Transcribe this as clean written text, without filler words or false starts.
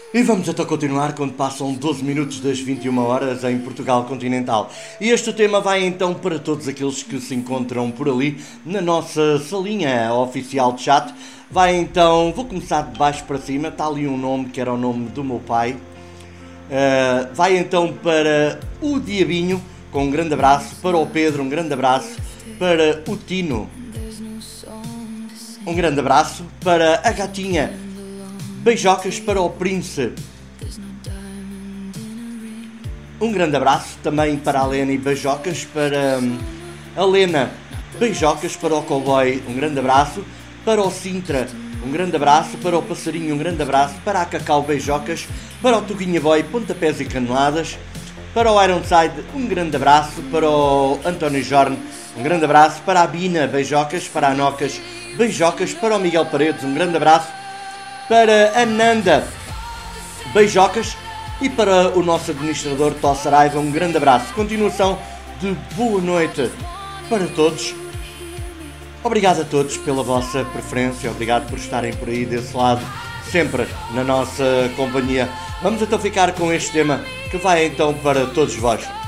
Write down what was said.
E vamos então continuar quando passam 12 minutos das 21 horas em Portugal Continental. E este tema vai então para todos aqueles que se encontram por ali na nossa salinha oficial de chat. Vai então, vou começar de baixo para cima, está ali um nome que era o nome do meu pai. Vai então para o Diabinho, com um grande abraço, para o Pedro, um grande abraço, para o Tino, um grande abraço, para a Gatinha, beijocas para o Príncipe, um grande abraço também para a Lena e beijocas para a Lena, beijocas para o Cowboy, um grande abraço, para o Sintra, um grande abraço, para o Passarinho, um grande abraço, para a Cacau, beijocas, para o Tuguinha Boy, pontapés e caneladas, para o Ironside, um grande abraço, para o António Jorne, um grande abraço, para a Bina, beijocas, para a Nocas, beijocas, para o Miguel Paredes, um grande abraço, para a Nanda, beijocas, e para o nosso administrador Tó Saraiva, um grande abraço. Continuação de boa noite para todos. Obrigado a todos pela vossa preferência, obrigado por estarem por aí desse lado, sempre na nossa companhia. Vamos então ficar com este tema que vai então para todos vós.